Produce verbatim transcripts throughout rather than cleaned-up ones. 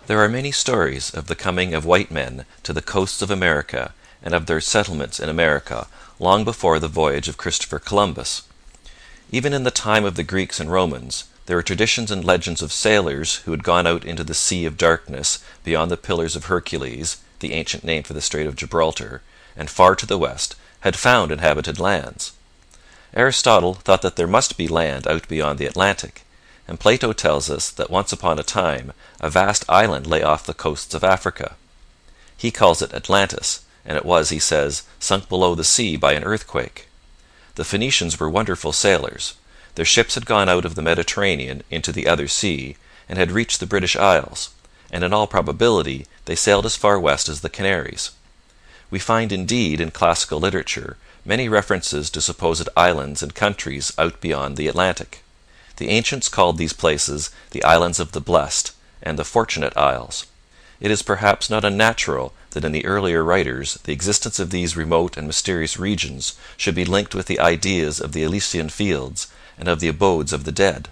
There are many stories of the coming of white men to the coasts of America and of their settlements in America long before the voyage of Christopher Columbus. Even in the time of the Greeks and Romans, there are traditions and legends of sailors who had gone out into the Sea of Darkness beyond the Pillars of Hercules, the ancient name for the Strait of Gibraltar, and far to the west, had found inhabited lands. Aristotle thought that there must be land out beyond the Atlantic, and Plato tells us that once upon a time a vast island lay off the coasts of Africa. He calls it Atlantis, and it was, he says, sunk below the sea by an earthquake. The Phoenicians were wonderful sailors. Their ships had gone out of the Mediterranean into the other sea and had reached the British Isles, and in all probability they sailed as far west as the Canaries. We find indeed in classical literature many references to supposed islands and countries out beyond the Atlantic. The ancients called these places the Islands of the Blessed and the Fortunate Isles. It is perhaps not unnatural that in the earlier writers the existence of these remote and mysterious regions should be linked with the ideas of the Elysian fields and of the abodes of the dead.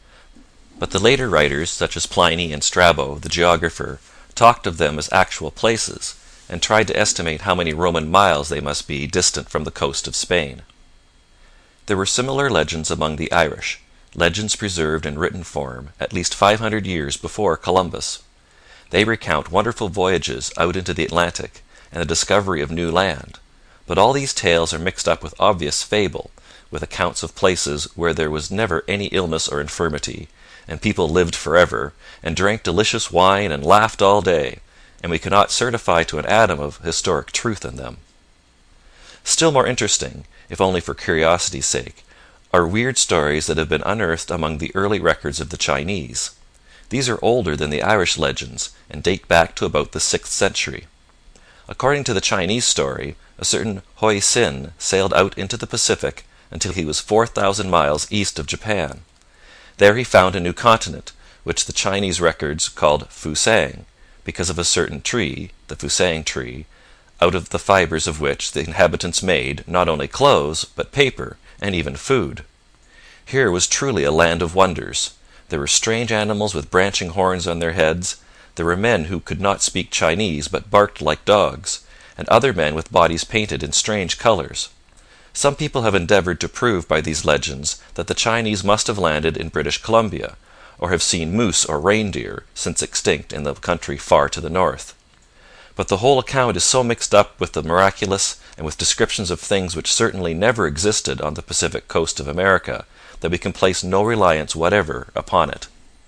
But the later writers, such as Pliny and Strabo, the geographer, talked of them as actual places, and tried to estimate how many Roman miles they must be distant from the coast of Spain. There were similar legends among the Irish, legends preserved in written form at least five hundred years before Columbus. They recount wonderful voyages out into the Atlantic and the discovery of new land, but all these tales are mixed up with obvious fable, with accounts of places where there was never any illness or infirmity, and people lived forever, and drank delicious wine and laughed all day, and we cannot certify to an atom of historic truth in them. Still more interesting, if only for curiosity's sake, are weird stories that have been unearthed among the early records of the Chinese. These are older than the Irish legends and date back to about the sixth century. According to the Chinese story, a certain Hui Sin sailed out into the Pacific until he was four thousand miles east of Japan. There he found a new continent, which the Chinese records called Fusang, because of a certain tree, the Fusang tree, out of the fibers of which the inhabitants made not only clothes, but paper, and even food. Here was truly a land of wonders. There were strange animals with branching horns on their heads. There were men who could not speak Chinese but barked like dogs, and other men with bodies painted in strange colors. Some people have endeavored to prove by these legends that the Chinese must have landed in British Columbia, or have seen moose or reindeer, since extinct in the country far to the north. But the whole account is so mixed up with the miraculous and with descriptions of things which certainly never existed on the Pacific coast of America that we can place no reliance whatever upon it.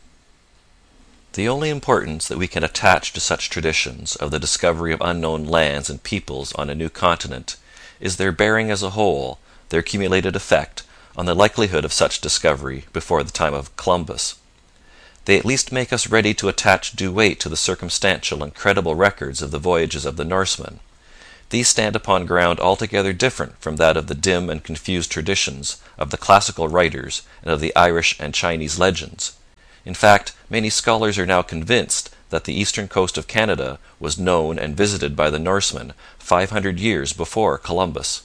The only importance that we can attach to such traditions of the discovery of unknown lands and peoples on a new continent is their bearing as a whole, their accumulated effect, on the likelihood of such discovery before the time of Columbus. They at least make us ready to attach due weight to the circumstantial and credible records of the voyages of the Norsemen. These stand upon ground altogether different from that of the dim and confused traditions of the classical writers and of the Irish and Chinese legends. In fact, many scholars are now convinced that the eastern coast of Canada was known and visited by the Norsemen five hundred years before Columbus.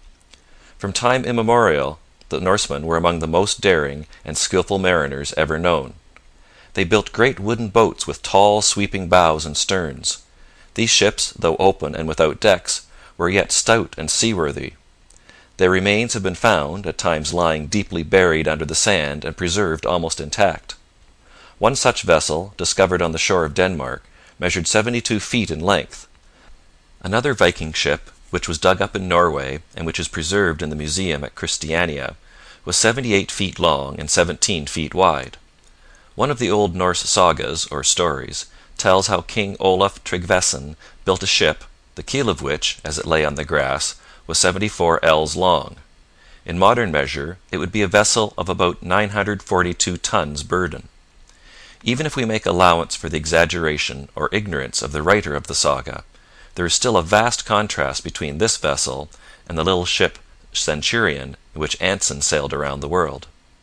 From time immemorial, the Norsemen were among the most daring and skillful mariners ever known. They built great wooden boats with tall, sweeping bows and sterns. These ships, though open and without decks, were yet stout and seaworthy. Their remains have been found, at times lying deeply buried under the sand and preserved almost intact. One such vessel, discovered on the shore of Denmark, measured seventy-two feet in length. Another Viking ship, which was dug up in Norway and which is preserved in the museum at Christiania, was seventy-eight feet long and seventeen feet wide. One of the old Norse sagas, or stories, tells how King Olaf Tryggvason built a ship, the keel of which, as it lay on the grass, was seventy-four ells long. In modern measure, it would be a vessel of about nine hundred forty-two tons burden. Even if we make allowance for the exaggeration or ignorance of the writer of the saga, there is still a vast contrast between this vessel and the little ship Centurion in which Anson sailed around the world.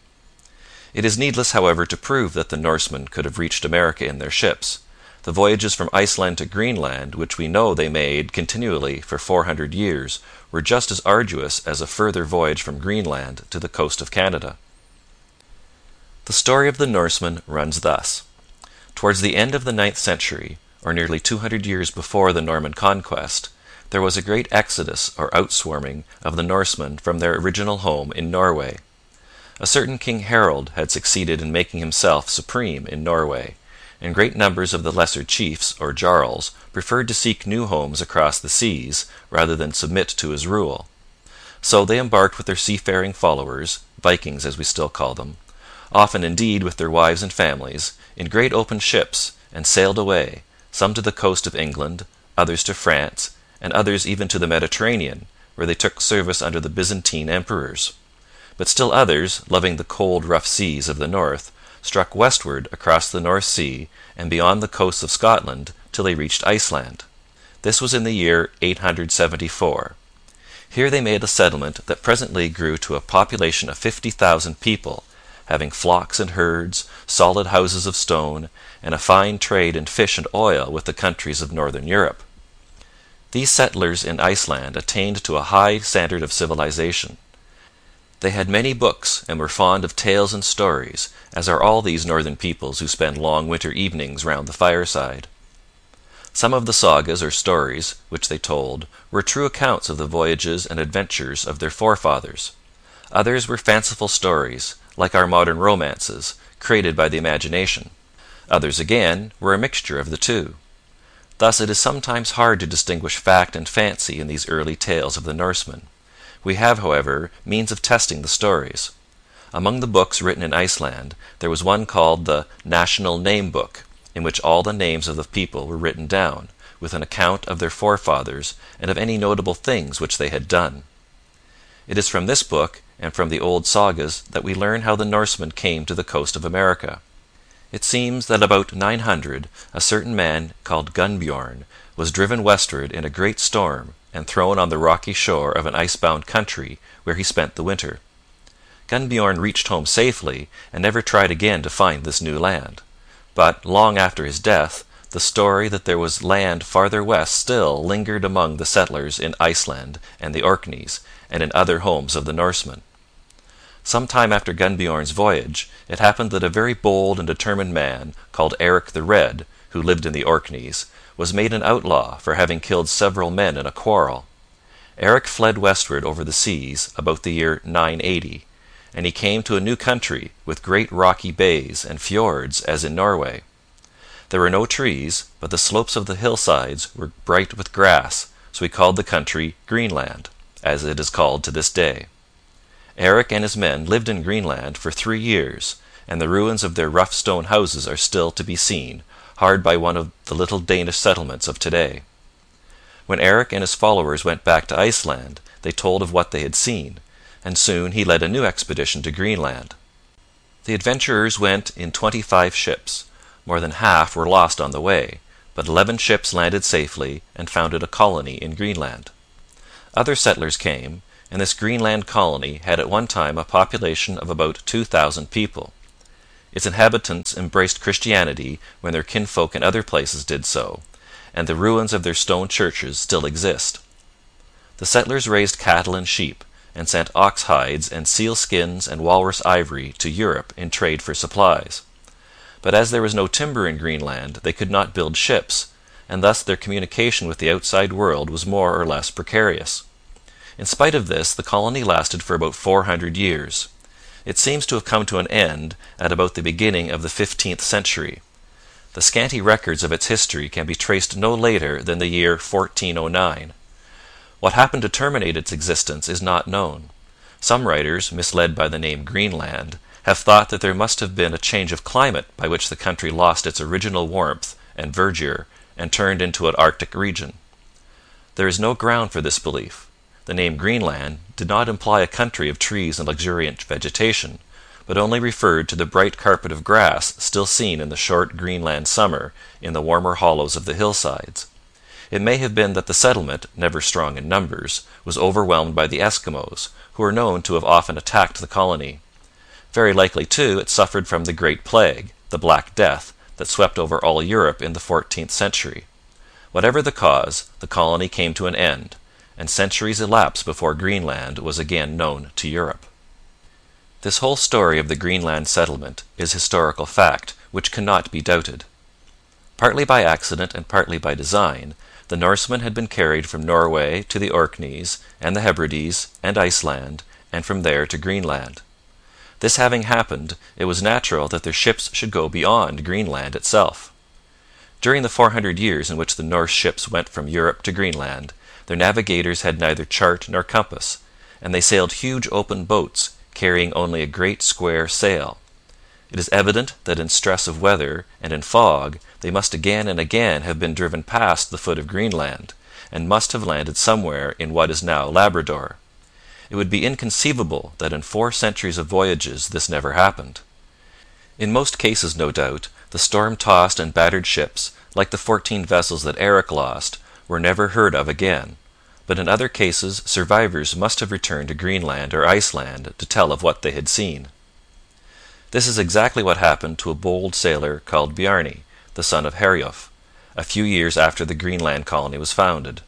It is needless, however, to prove that the Norsemen could have reached America in their ships. The voyages from Iceland to Greenland, which we know they made continually for four hundred years, were just as arduous as a further voyage from Greenland to the coast of Canada. The story of the Norsemen runs thus. Towards the end of the ninth century, or nearly two hundred years before the Norman conquest, there was a great exodus or outswarming of the Norsemen from their original home in Norway. A certain King Harold had succeeded in making himself supreme in Norway, and great numbers of the lesser chiefs or jarls preferred to seek new homes across the seas rather than submit to his rule. So they embarked with their seafaring followers, Vikings as we still call them, often indeed with their wives and families, in great open ships, and sailed away, some to the coast of England, others to France, and others even to the Mediterranean, where they took service under the Byzantine emperors. But still others, loving the cold, rough seas of the north, struck westward across the North Sea and beyond the coasts of Scotland till they reached Iceland. This was in the year eight hundred seventy-four. Here they made a settlement that presently grew to a population of fifty thousand people, having flocks and herds, solid houses of stone, and a fine trade in fish and oil with the countries of northern Europe. These settlers in Iceland attained to a high standard of civilization. They had many books and were fond of tales and stories, as are all these northern peoples who spend long winter evenings round the fireside. Some of the sagas or stories which they told were true accounts of the voyages and adventures of their forefathers. Others were fanciful stories, like our modern romances, created by the imagination. Others, again, were a mixture of the two. Thus it is sometimes hard to distinguish fact and fancy in these early tales of the Norsemen. We have, however, means of testing the stories. Among the books written in Iceland there was one called the National Name Book, in which all the names of the people were written down, with an account of their forefathers and of any notable things which they had done. It is from this book and from the old sagas that we learn how the Norsemen came to the coast of America. It seems that about nine hundred a certain man called Gunnbjorn was driven westward in a great storm and thrown on the rocky shore of an ice-bound country where he spent the winter. Gunnbjorn reached home safely and never tried again to find this new land. But long after his death, the story that there was land farther west still lingered among the settlers in Iceland and the Orkneys and in other homes of the Norsemen. Some time after Gunnbjorn's voyage, it happened that a very bold and determined man called Eric the Red, who lived in the Orkneys, was made an outlaw for having killed several men in a quarrel. Eric fled westward over the seas about the year nine eighty, and he came to a new country with great rocky bays and fjords as in Norway. There were no trees, but the slopes of the hillsides were bright with grass, so he called the country Greenland, as it is called to this day. Eric and his men lived in Greenland for three years, and the ruins of their rough stone houses are still to be seen, hard by one of the little Danish settlements of today. When Eric and his followers went back to Iceland, they told of what they had seen, and soon he led a new expedition to Greenland. The adventurers went in twenty-five ships. More than half were lost on the way, but eleven ships landed safely and founded a colony in Greenland. Other settlers came, and this Greenland colony had at one time a population of about two thousand people. Its inhabitants embraced Christianity when their kinfolk in other places did so, and the ruins of their stone churches still exist. The settlers raised cattle and sheep, and sent ox hides and seal skins and walrus ivory to Europe in trade for supplies. But as there was no timber in Greenland, they could not build ships, and thus their communication with the outside world was more or less precarious. In spite of this, the colony lasted for about four hundred years. It seems to have come to an end at about the beginning of the fifteenth century. The scanty records of its history can be traced no later than the year fourteen oh nine. What happened to terminate its existence is not known. Some writers, misled by the name Greenland, have thought that there must have been a change of climate by which the country lost its original warmth and verdure and turned into an Arctic region. There is no ground for this belief. The name Greenland did not imply a country of trees and luxuriant vegetation, but only referred to the bright carpet of grass still seen in the short Greenland summer in the warmer hollows of the hillsides. It may have been that the settlement, never strong in numbers, was overwhelmed by the Eskimos, who are known to have often attacked the colony. Very likely, too, it suffered from the Great Plague, the Black Death, that swept over all Europe in the fourteenth century. Whatever the cause, the colony came to an end, and centuries elapsed before Greenland was again known to Europe. This whole story of the Greenland settlement is historical fact, which cannot be doubted. Partly by accident and partly by design, the Norsemen had been carried from Norway to the Orkneys and the Hebrides and Iceland, and from there to Greenland. This having happened, it was natural that their ships should go beyond Greenland itself. During the four hundred years in which the Norse ships went from Europe to Greenland, their navigators had neither chart nor compass, and they sailed huge open boats, carrying only a great square sail. It is evident that in stress of weather and in fog they must again and again have been driven past the foot of Greenland, and must have landed somewhere in what is now Labrador. It would be inconceivable that in four centuries of voyages this never happened. In most cases, no doubt, the storm-tossed and battered ships, like the fourteen vessels that Eric lost, were never heard of again, but in other cases survivors must have returned to Greenland or Iceland to tell of what they had seen. This is exactly what happened to a bold sailor called Bjarni, the son of Herjulf, a few years after the Greenland colony was founded.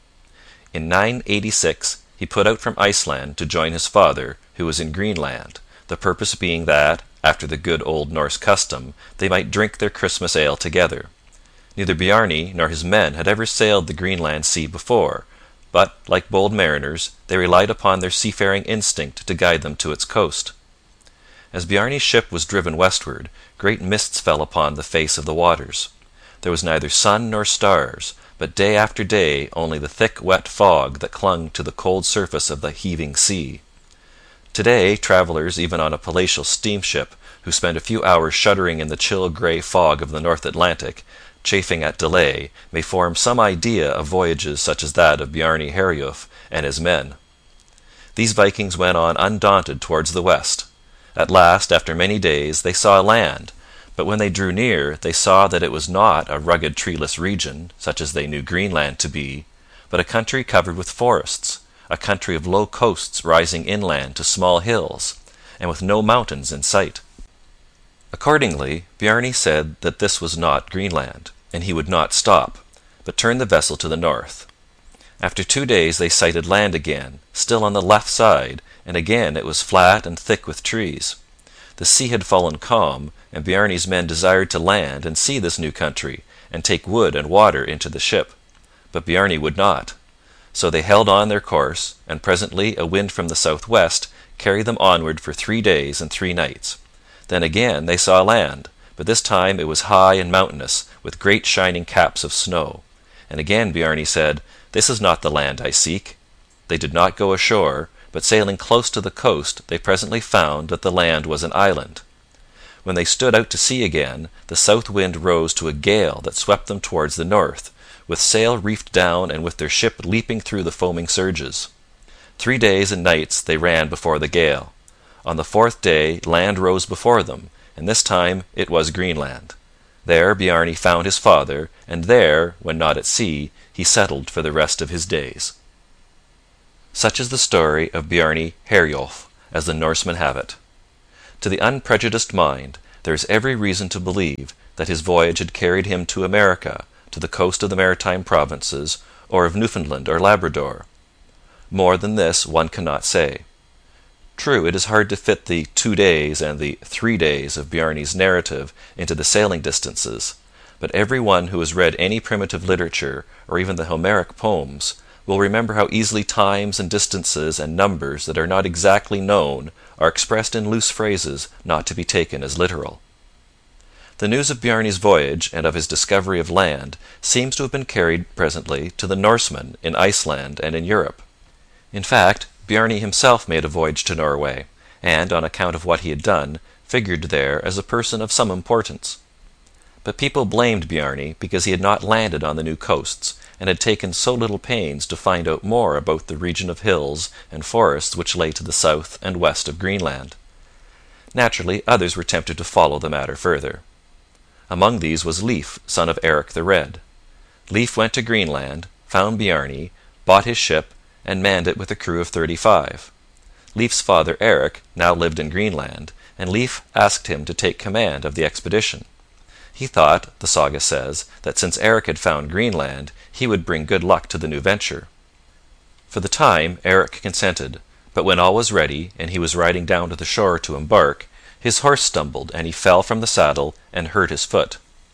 In nine eighty-six he put out from Iceland to join his father, who was in Greenland, the purpose being that, after the good old Norse custom, they might drink their Christmas ale together. Neither Bjarni nor his men had ever sailed the Greenland Sea before, but, like bold mariners, they relied upon their seafaring instinct to guide them to its coast. As Bjarni's ship was driven westward, great mists fell upon the face of the waters. There was neither sun nor stars, but day after day only the thick wet fog that clung to the cold surface of the heaving sea. Today travellers even on a palatial steamship, who spend a few hours shuddering in the chill grey fog of the North Atlantic, chafing at delay, may form some idea of voyages such as that of Bjarni Herjulf and his men. These Vikings went on undaunted towards the west. At last, after many days, they saw land, but when they drew near they saw that it was not a rugged treeless region, such as they knew Greenland to be, but a country covered with forests, a country of low coasts rising inland to small hills, and with no mountains in sight. Accordingly, Bjarni said that this was not Greenland, and he would not stop, but turned the vessel to the north. After two days they sighted land again, still on the left side, and again it was flat and thick with trees. The sea had fallen calm, and Bjarni's men desired to land and see this new country, and take wood and water into the ship. But Bjarni would not. So they held on their course, and presently a wind from the southwest carried them onward for three days and three nights. Then again they saw land, but this time it was high and mountainous, with great shining caps of snow. And again Bjarni said, "This is not the land I seek." They did not go ashore, but sailing close to the coast they presently found that the land was an island. When they stood out to sea again, the south wind rose to a gale that swept them towards the north, with sail reefed down and with their ship leaping through the foaming surges. Three days and nights they ran before the gale. On the fourth day land rose before them, and this time it was Greenland. There Bjarni found his father, and there, when not at sea, he settled for the rest of his days. Such is the story of Bjarni Herjulf, as the Norsemen have it. To the unprejudiced mind, there is every reason to believe that his voyage had carried him to America, to the coast of the Maritime Provinces, or of Newfoundland or Labrador. More than this one cannot say. True, it is hard to fit the two days and the three days of Bjarni's narrative into the sailing distances, but every one who has read any primitive literature, or even the Homeric poems, will remember how easily times and distances and numbers that are not exactly known are expressed in loose phrases not to be taken as literal. The news of Bjarni's voyage and of his discovery of land seems to have been carried presently to the Norsemen in Iceland and in Europe. In fact, Bjarni himself made a voyage to Norway, and, on account of what he had done, figured there as a person of some importance. But people blamed Bjarni because he had not landed on the new coasts, and had taken so little pains to find out more about the region of hills and forests which lay to the south and west of Greenland. Naturally, others were tempted to follow the matter further. Among these was Leif, son of Eric the Red. Leif went to Greenland, found Bjarni, bought his ship, and manned it with a crew of thirty-five. Leif's father Eric now lived in Greenland, and Leif asked him to take command of the expedition. He thought, the saga says, that since Eric had found Greenland, he would bring good luck to the new venture. For the time Eric consented, but when all was ready, and he was riding down to the shore to embark, his horse stumbled, and he fell from the saddle and hurt his foot.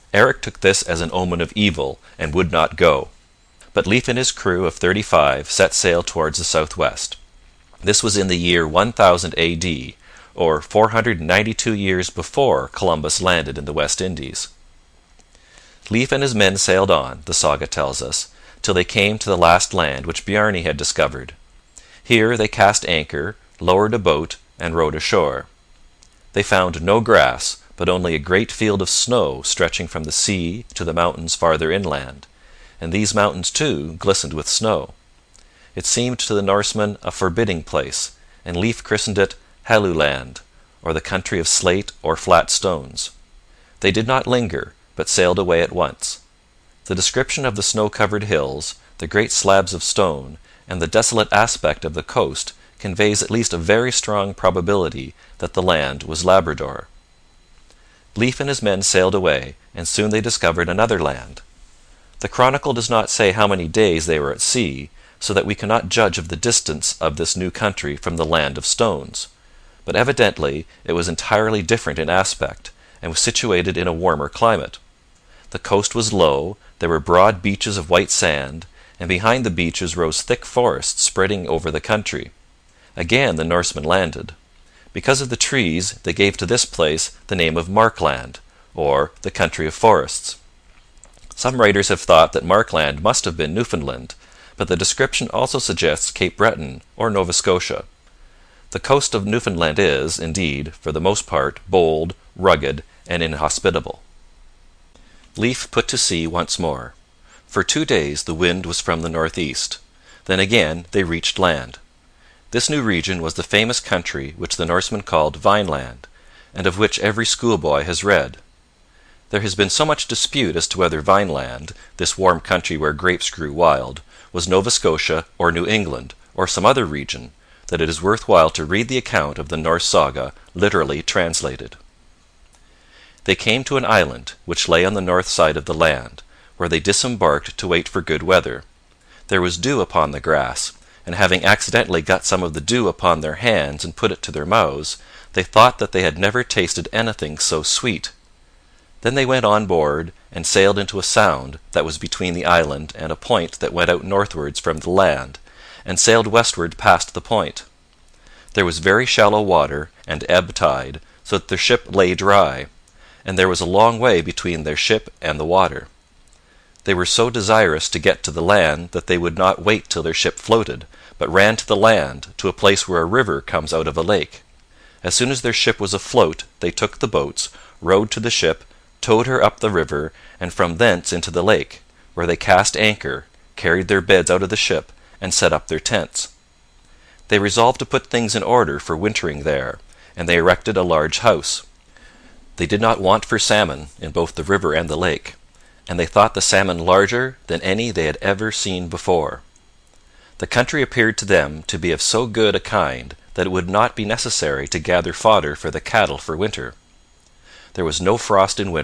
Eric took this as an omen of evil, and would not go. But Leif and his crew of thirty-five set sail towards the southwest. This was in the year one thousand A D, or four hundred ninety-two years before Columbus landed in the West Indies. Leif and his men sailed on, the saga tells us, till they came to the last land which Bjarne had discovered. Here they cast anchor, lowered a boat, and rowed ashore. They found no grass, but only a great field of snow stretching from the sea to the mountains farther inland, and these mountains too glistened with snow. It seemed to the Norsemen a forbidding place, and Leif christened it Helluland, or the country of slate or flat stones. They did not linger, but sailed away at once. The description of the snow-covered hills, the great slabs of stone, and the desolate aspect of the coast conveys at least a very strong probability that the land was Labrador. Leif and his men sailed away, and soon they discovered another land. The chronicle does not say how many days they were at sea, so that we cannot judge of the distance of this new country from the land of stones. But evidently it was entirely different in aspect, and was situated in a warmer climate. The coast was low, there were broad beaches of white sand, and behind the beaches rose thick forests spreading over the country. Again the Norsemen landed. Because of the trees, they gave to this place the name of Markland, or the country of forests. Some writers have thought that Markland must have been Newfoundland, but the description also suggests Cape Breton or Nova Scotia. The coast of Newfoundland is, indeed, for the most part, bold, rugged, and inhospitable. Leif put to sea once more. For two days the wind was from the northeast. Then again they reached land. This new region was the famous country which the Norsemen called Vineland, and of which every schoolboy has read. There has been so much dispute as to whether Vineland, this warm country where grapes grew wild, was Nova Scotia or New England, or some other region, that it is worth while to read the account of the Norse saga literally translated. They came to an island which lay on the north side of the land, where they disembarked to wait for good weather. There was dew upon the grass, and having accidentally got some of the dew upon their hands and put it to their mouths, they thought that they had never tasted anything so sweet. Then they went on board and sailed into a sound that was between the island and a point that went out northwards from the land, and sailed westward past the point. There was very shallow water and ebb tide, so that their ship lay dry, and there was a long way between their ship and the water. They were so desirous to get to the land that they would not wait till their ship floated, but ran to the land, to a place where a river comes out of a lake. As soon as their ship was afloat, they took the boats, rowed to the ship, towed her up the river, and from thence into the lake, where they cast anchor, carried their beds out of the ship, and set up their tents. They resolved to put things in order for wintering there, and they erected a large house. They did not want for salmon in both the river and the lake, and they thought the salmon larger than any they had ever seen before. The country appeared to them to be of so good a kind that it would not be necessary to gather fodder for the cattle for winter. There was no frost in winter.